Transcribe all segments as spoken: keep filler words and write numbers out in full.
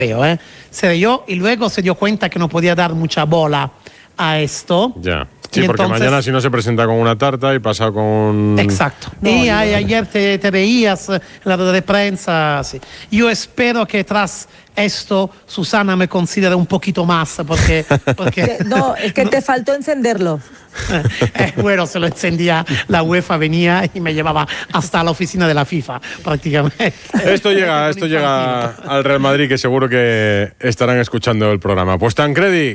¿eh? Se reyó y luego se dio cuenta que no podía dar mucha bola a esto. Ya. Sí, y porque entonces, mañana si no se presenta con una tarta y pasa con... Exacto. No, y no, a, no. ayer te, te veías en la rueda de prensa. Sí. Yo espero que tras esto Susana me considere un poquito más, porque... porque no, es que te faltó encenderlo. eh, bueno, se lo encendía, la UEFA venía y me llevaba hasta la oficina de la FIFA, prácticamente. Esto llega, esto llega al Real Madrid, que seguro que estarán escuchando el programa. Pues Tancredi,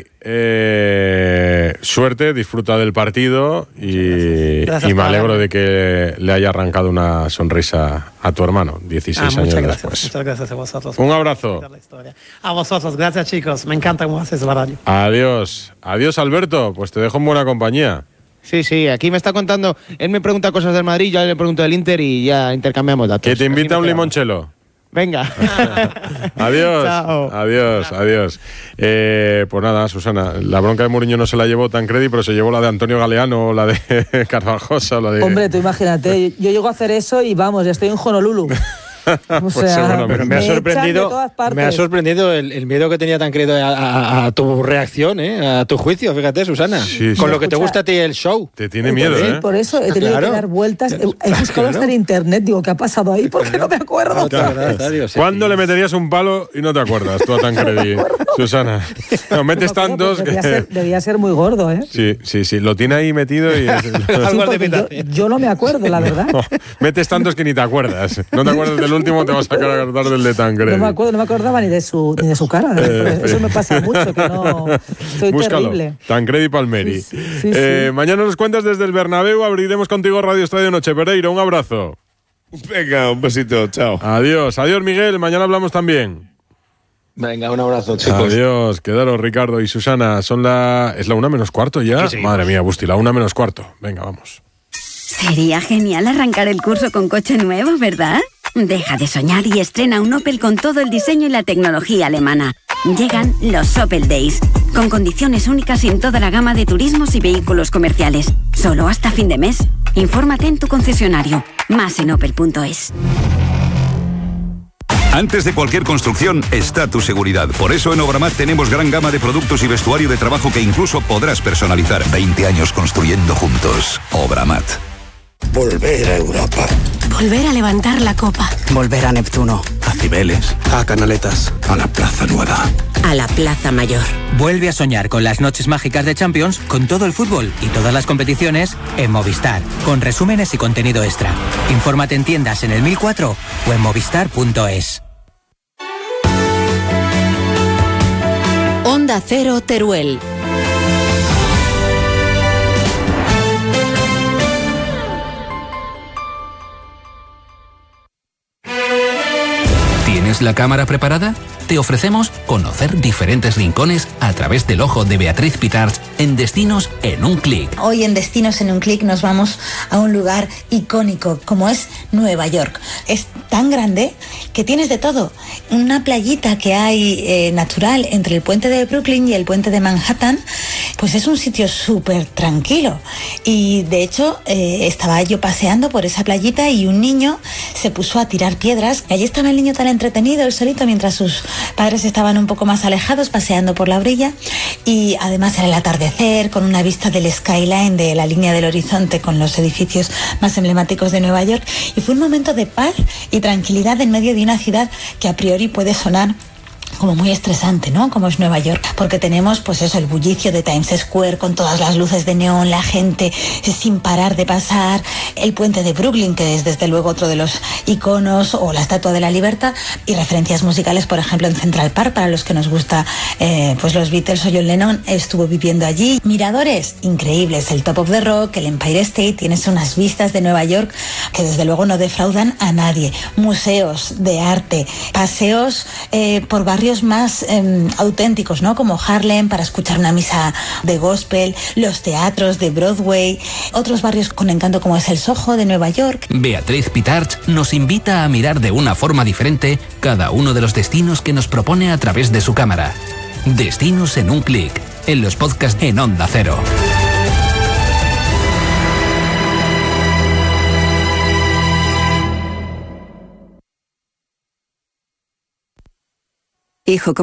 eh, suerte, disfruta del partido y, y me alegro de que le haya arrancado una sonrisa a tu hermano, dieciséis ah, años muchas gracias, después. Muchas gracias a vosotros. Un abrazo. A vosotros, gracias chicos, me encanta cómo haces la radio. Adiós, adiós Alberto, pues te dejo en buena compañía. Sí, sí, aquí me está contando, él me pregunta cosas del Madrid, yo le pregunto del Inter y ya intercambiamos datos. Que te invita a un limonchelo. Venga. Adiós, Chao. adiós, Chao. adiós. Eh, pues nada, Susana, la bronca de Mourinho no se la llevó Tancredi, pero se llevó la de Antonio Galeano, o la de Carvajosa, o la de... Hombre, tú imagínate, yo llego a hacer eso y vamos, ya estoy en Honolulu. O Pues sea, seguramente. Pero me ha me echan de sorprendido, todas partes. me ha sorprendido el, el miedo que tenía Tancredi a, a, a tu reacción, ¿eh? A tu juicio, fíjate, Susana. Sí, sí. Con lo que te Escucha, gusta a ti el show. Te tiene miedo, Sí, ¿eh? por eso he tenido Claro. que dar vueltas. He buscado Claro. hasta en internet, digo, ¿qué ha pasado ahí? Porque no me acuerdo. No te acuerdas, Dario, sí. ¿Cuándo le meterías un palo y no te acuerdas tú a Tancredi, Susana? No, metes No me acuerdo, tantos pues debía, que... ser, debía ser muy gordo, ¿eh? Sí, sí, sí, lo tiene ahí metido y... Sí, porque yo, yo no me acuerdo, la verdad. Metes tantos que ni te acuerdas. No te acuerdas del último, te vas a acordar del de Tancredi. No me acuerdo, no me acordaba ni de su, ni de su cara. Eh, Eso me pasa mucho, que no... Soy Búscalo. terrible. Tancredi Palmeri. Sí, sí, sí, Eh, sí. mañana nos cuentas desde el Bernabéu. Abriremos contigo Radio Estadio Noche. Pereira, un abrazo. Venga, un besito, chao. Adiós, adiós Miguel. Mañana hablamos también. Venga, un abrazo, chicos. Adiós, quedaros Ricardo y Susana. Son la... ¿Es la una menos cuarto ya? Madre mía, Busti, la una menos cuarto. Venga, vamos. Sería genial arrancar el curso con coche nuevo, ¿verdad? Deja de soñar y estrena un Opel con todo el diseño y la tecnología alemana. Llegan los Opel Days, con condiciones únicas en toda la gama de turismos y vehículos comerciales. Solo hasta fin de mes. Infórmate en tu concesionario. Más en opel punto es. Antes de cualquier construcción está tu seguridad. Por eso en Obramat tenemos gran gama de productos y vestuario de trabajo que incluso podrás personalizar. veinte años construyendo juntos. Obramat. Volver a Europa. Volver a levantar la copa. Volver a Neptuno. A Cibeles. A Canaletas. A la Plaza Nueva. A la Plaza Mayor. Vuelve a soñar con las noches mágicas de Champions, con todo el fútbol y todas las competiciones en Movistar, con resúmenes y contenido extra. Infórmate en tiendas en el mil cuatro o en movistar punto es. Onda Cero Teruel. ¿Tienes la cámara preparada? Te ofrecemos conocer diferentes rincones a través del ojo de Beatriz Pitarch en Destinos en un clic. Hoy en Destinos en un clic nos vamos a un lugar icónico como es Nueva York. Es tan grande que tienes de todo. Una playita que hay eh, natural entre el puente de Brooklyn y el puente de Manhattan, pues es un sitio súper tranquilo. Y de hecho eh, estaba yo paseando por esa playita y un niño se puso a tirar piedras. Y allí estaba el niño tan entretenido, él solito, mientras sus padres estaban un poco más alejados paseando por la orilla, y además era el atardecer con una vista del skyline, de la línea del horizonte con los edificios más emblemáticos de Nueva York, y fue un momento de paz y tranquilidad en medio de una ciudad que a priori puede sonar como muy estresante, ¿no? Como es Nueva York, porque tenemos pues eso, el bullicio de Times Square con todas las luces de neón, la gente sin parar de pasar, el puente de Brooklyn, que es desde luego otro de los iconos, o la Estatua de la Libertad, y referencias musicales, por ejemplo, en Central Park, para los que nos gusta eh, pues los Beatles o John Lennon estuvo viviendo allí. Miradores increíbles, el Top of the Rock, el Empire State, tienes unas vistas de Nueva York que desde luego no defraudan a nadie. Museos de arte, paseos eh, por barrios más eh, auténticos, ¿no? Como Harlem, para escuchar una misa de gospel, los teatros de Broadway, otros barrios con encanto como es el Soho de Nueva York. Beatriz Pitarch nos invita a mirar de una forma diferente cada uno de los destinos que nos propone a través de su cámara. Destinos en un clic, en los podcasts en Onda Cero. Hijo,